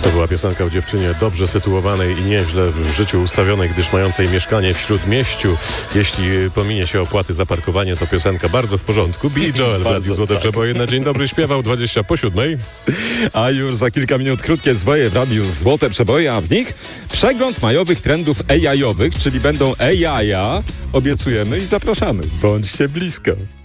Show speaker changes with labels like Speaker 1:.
Speaker 1: To była piosenka o dziewczynie dobrze sytuowanej i nieźle w życiu ustawionej, gdyż mającej mieszkanie w Śródmieściu. Jeśli pominie się opłaty za parkowanie, to piosenka bardzo w porządku. Billy Joel w Radiu Złote Przeboje na dzień dobry śpiewał 7:20.
Speaker 2: A już za kilka minut krótkie zwoje w Radiu Złote Przeboje, a w nich przegląd majowych trendów AI-owych, czyli będą AI-a. Obiecujemy i zapraszamy. Bądźcie blisko.